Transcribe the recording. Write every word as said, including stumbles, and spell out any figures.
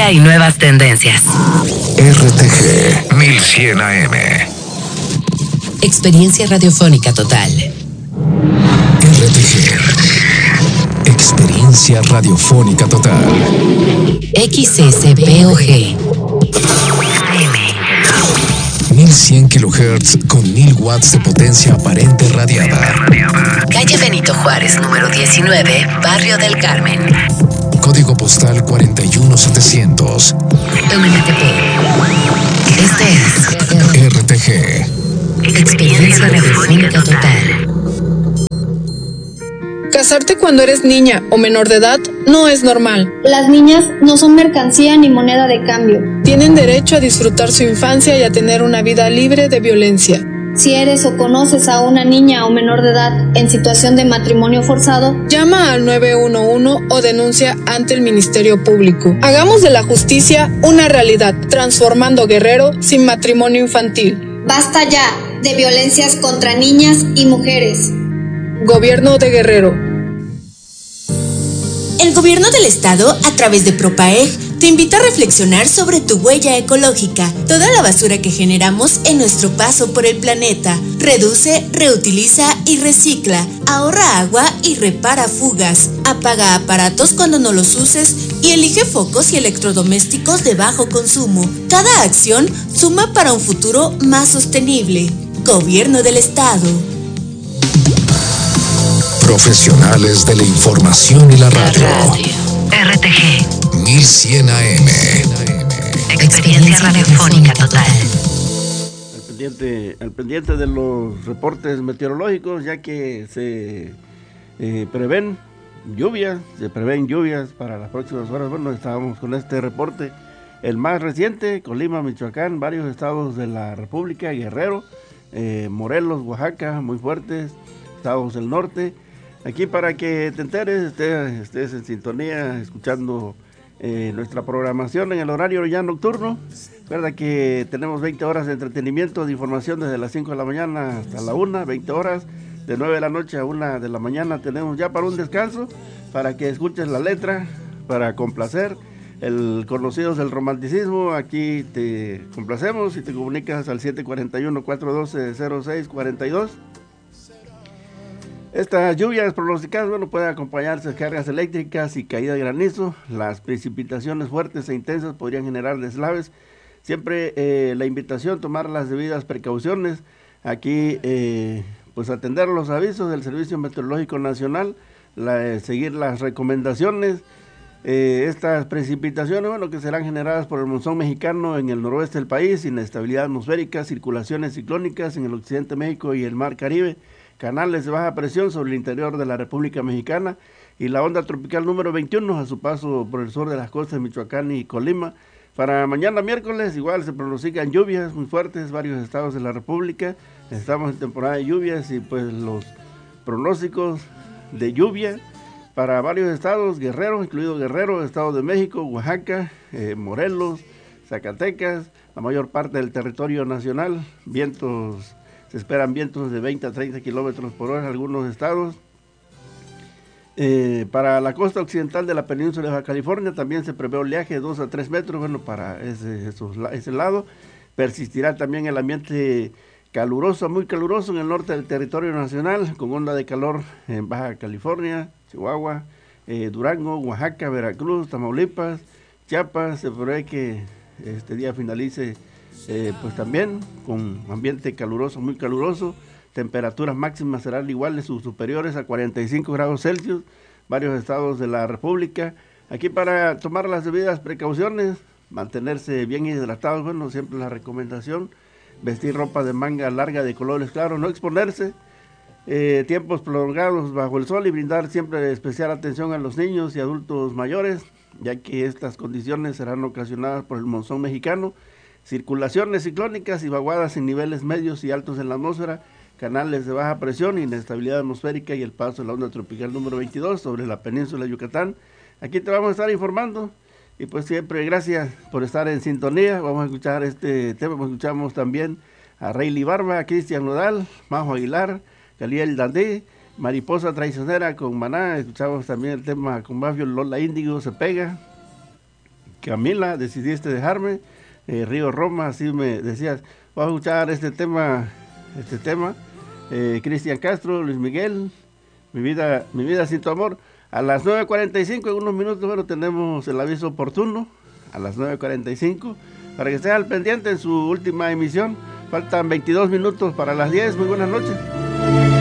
música y nuevas tendencias. R T G mil cien A M. Experiencia radiofónica total. R T G. Experiencia radiofónica total. X S P O G. mil cien kilohertz con mil watts de potencia aparente radiada. Calle Benito Juárez, número diecinueve, Barrio del Carmen. Código postal cuarenta y uno setecientos. M N T P. Este es R T G. Experiencia radiofónica total. Casarte cuando eres niña o menor de edad no es normal. Las niñas no son mercancía ni moneda de cambio. Tienen derecho a disfrutar su infancia y a tener una vida libre de violencia. Si eres o conoces a una niña o menor de edad en situación de matrimonio forzado, llama al nueve uno uno o denuncia ante el Ministerio Público. Hagamos de la justicia una realidad, transformando Guerrero sin matrimonio infantil. Basta ya de violencias contra niñas y mujeres. Gobierno de Guerrero. El gobierno del estado, a través de Propaeg, te invita a reflexionar sobre tu huella ecológica, toda la basura que generamos en nuestro paso por el planeta. Reduce, reutiliza y recicla, ahorra agua y repara fugas, apaga aparatos cuando no los uses y elige focos y electrodomésticos de bajo consumo. Cada acción suma para un futuro más sostenible. Gobierno del estado. Profesionales de la información y la radio. R T G mil cien A M. Experiencia radiofónica total. Al pendiente, al pendiente de los reportes meteorológicos, ya que se eh, prevén lluvias, se prevén lluvias para las próximas horas. Bueno, estábamos con este reporte, el más reciente, Colima, Michoacán, varios estados de la República, Guerrero, eh, Morelos, Oaxaca, muy fuertes, estados del norte. Aquí para que te enteres, estés, estés en sintonía, escuchando eh, nuestra programación en el horario ya nocturno. Recuerda que tenemos veinte horas de entretenimiento, de información desde las cinco de la mañana hasta la una, veinte horas, de nueve de la noche a una de la mañana tenemos ya para un descanso, para que escuches la letra, para complacer. El Conocidos del Romanticismo, aquí te complacemos y te comunicas al siete cuatro uno, cuatro uno dos, cero seis cuatro dos. Estas lluvias pronosticadas, bueno, pueden acompañarse de cargas eléctricas y caída de granizo. Las precipitaciones fuertes e intensas podrían generar deslaves. Siempre eh, la invitación a tomar las debidas precauciones. Aquí, eh, pues atender los avisos del Servicio Meteorológico Nacional, la, eh, seguir las recomendaciones. Eh, estas precipitaciones, bueno, que serán generadas por el monzón mexicano en el noroeste del país, inestabilidad atmosférica, circulaciones ciclónicas en el occidente de México y el mar Caribe, canales de baja presión sobre el interior de la República Mexicana y la onda tropical número veintiuno a su paso por el sur de las costas de Michoacán y Colima. Para mañana miércoles igual se pronostican lluvias muy fuertes en varios estados de la República. Estamos en temporada de lluvias y pues los pronósticos de lluvia para varios estados, Guerrero, incluido Guerrero, Estado de México, Oaxaca, eh, Morelos, Zacatecas, la mayor parte del territorio nacional, vientos. Se esperan vientos de veinte a treinta kilómetros por hora en algunos estados. Eh, para la costa occidental de la península de Baja California también se prevé oleaje de dos a tres metros, bueno, para ese, esos, ese lado. Persistirá también el ambiente caluroso, muy caluroso en el norte del territorio nacional, con onda de calor en Baja California, Chihuahua, eh, Durango, Oaxaca, Veracruz, Tamaulipas, Chiapas. Se prevé que este día finalice Eh, pues también con ambiente caluroso, muy caluroso. Temperaturas máximas serán iguales o superiores a cuarenta y cinco grados Celsius, varios estados de la República. Aquí para tomar las debidas precauciones, mantenerse bien hidratados, bueno, siempre la recomendación, vestir ropa de manga larga de colores claros, no exponerse, eh, tiempos prolongados bajo el sol y brindar siempre especial atención a los niños y adultos mayores, ya que estas condiciones serán ocasionadas por el monzón mexicano. Circulaciones ciclónicas y vaguadas en niveles medios y altos en la atmósfera, canales de baja presión, inestabilidad atmosférica y el paso de la onda tropical número veintidós sobre la península de Yucatán. Aquí te vamos a estar informando y pues siempre gracias por estar en sintonía. Vamos a escuchar este tema, escuchamos también a Rayleigh Barba, a Cristian Nodal, Majo Aguilar, Caliel Dandí, Mariposa Traicionera con Maná. Escuchamos también el tema con Mafio, Lola Índigo, Se Pega, Camila, decidiste dejarme. Eh, Río Roma, así me decías, voy a escuchar este tema, este tema. Eh, Cristian Castro, Luis Miguel, mi vida, mi vida sin tu amor. A las nueve cuarenta y cinco, en unos minutos, bueno, tenemos el aviso oportuno, a las nueve cuarenta y cinco, para que esté al pendiente en su última emisión. Faltan veintidós minutos para las diez. Muy buenas noches.